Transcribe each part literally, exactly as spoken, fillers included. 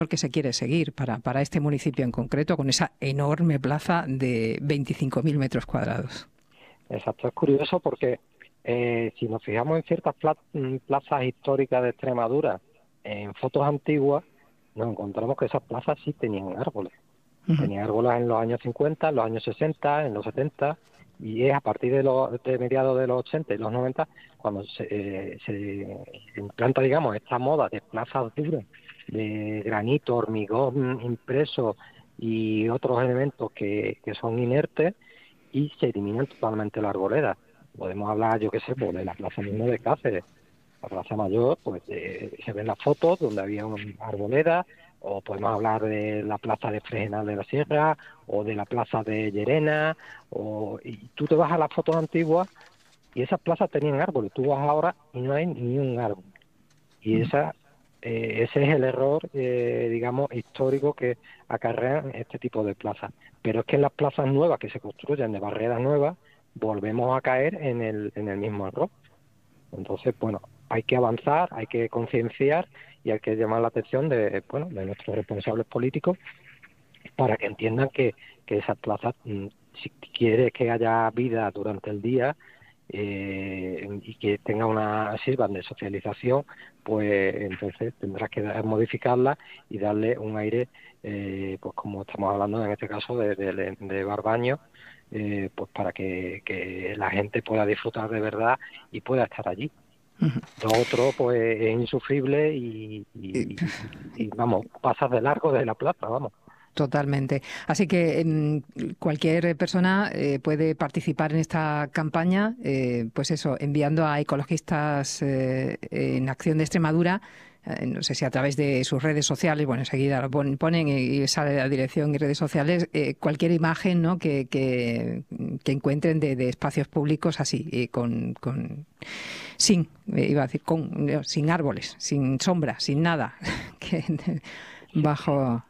que se quiere seguir para, para este municipio en concreto, con esa enorme plaza de veinticinco mil metros cuadrados. Exacto, es curioso porque eh, si nos fijamos en ciertas pla plazas históricas de Extremadura, en fotos antiguas, nos encontramos que esas plazas sí tenían árboles. Uh-huh. Tenían árboles en los años cincuenta, en los años sesenta, en los setenta, y es a partir de, los, de mediados de los ochenta y los noventa cuando se, eh, se implanta, digamos, esta moda de plazas duras, de granito, hormigón impreso y otros elementos que, que son inertes, y se eliminan totalmente la arboleda. Podemos hablar, yo qué sé, pues, de la plaza misma de Cáceres, la plaza mayor, pues eh, se ven las fotos donde había una arboleda, o podemos hablar de la plaza de Fregenal de la Sierra, o de la plaza de Llerena, o y tú te vas a las fotos antiguas y esas plazas tenían árboles, tú vas ahora y no hay ni un árbol. Y esa eh, ese es el error, eh, digamos, histórico que acarrean este tipo de plazas. Pero es que en las plazas nuevas que se construyen de barreras nuevas, volvemos a caer en el, en el mismo error. Entonces, bueno, hay que avanzar, hay que concienciar y hay que llamar la atención de, bueno, de nuestros responsables políticos para que entiendan que, que esas plazas, si quieres que haya vida durante el día, Eh, y que tenga una sirvan de socialización, pues entonces tendrás que modificarla y darle un aire, eh, pues como estamos hablando en este caso de, de, de Barbaños, eh, pues para que, que la gente pueda disfrutar de verdad y pueda estar allí. Uh-huh. Lo otro pues es insufrible y, y, y, y vamos, pasas de largo de la plaza, vamos. Totalmente. Así que eh, cualquier persona eh, puede participar en esta campaña, eh, pues eso, enviando a Ecologistas eh, en Acción de Extremadura, eh, no sé si a través de sus redes sociales, bueno, enseguida lo ponen y sale la dirección y redes sociales, eh, cualquier imagen, ¿no?, que, que, que encuentren de, de espacios públicos así, eh, con, con sin, eh, iba a decir, con, no, sin árboles, sin sombra, sin nada, que bajo...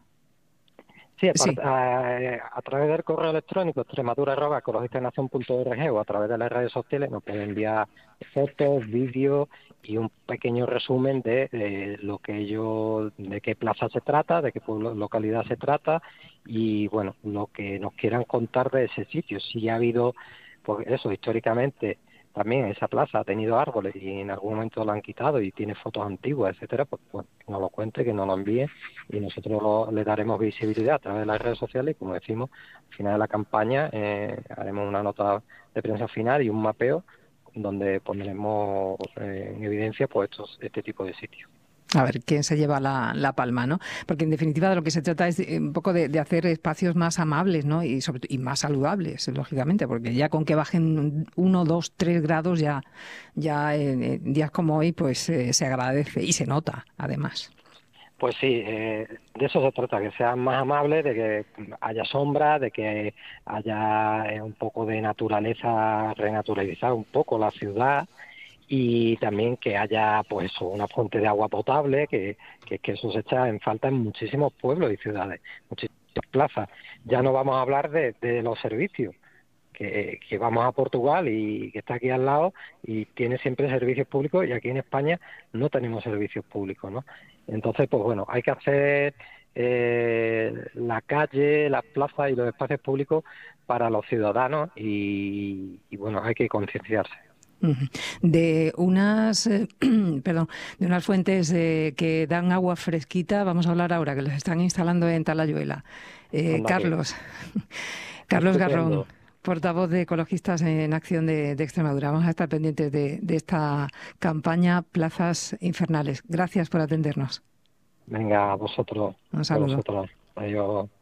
Sí, a, sí. A, a través del correo electrónico extremadura arroba ecologistaenacción punto org o a través de las redes sociales nos pueden enviar fotos, vídeos y un pequeño resumen de, de lo que ellos, de qué plaza se trata, de qué pueblo, localidad se trata y bueno, lo que nos quieran contar de ese sitio. Si ha habido, pues eso, históricamente también esa plaza ha tenido árboles y en algún momento lo han quitado y tiene fotos antiguas, etcétera, pues, pues que nos lo cuente, que nos lo envíe y nosotros lo, le daremos visibilidad a través de las redes sociales y como decimos, al final de la campaña eh, haremos una nota de prensa final y un mapeo donde pondremos eh, en evidencia pues estos, este tipo de sitios. A ver quién se lleva la, la palma, ¿no? Porque en definitiva de lo que se trata es de, un poco de, de hacer espacios más amables, ¿no? Y sobre y más saludables, lógicamente, porque ya con que bajen uno, dos, tres grados ya, ya en, en días como hoy, pues eh, se agradece y se nota, además. Pues sí, eh, de eso se trata, que sean más amables, de que haya sombra, de que haya eh, un poco de naturaleza, renaturalizar un poco la ciudad. Y también que haya pues eso, una fuente de agua potable, que, que, que eso se echa en falta en muchísimos pueblos y ciudades, muchísimas plazas. Ya no vamos a hablar de, de los servicios, que, que vamos a Portugal y que está aquí al lado y tiene siempre servicios públicos y aquí en España no tenemos servicios públicos, ¿no? Entonces, pues bueno, hay que hacer eh, la calle, las plazas y los espacios públicos para los ciudadanos y, y bueno, hay que concienciarse. De unas, eh, perdón, de unas fuentes eh, que dan agua fresquita, vamos a hablar ahora, que las están instalando en Talayuela. Eh, Carlos, Carlos Garrón, portavoz de Ecologistas en Acción de, de Extremadura. Vamos a estar pendientes de, de esta campaña Plazas Infernales. Gracias por atendernos. Venga, a vosotros. Un saludo. A vosotros. Adiós.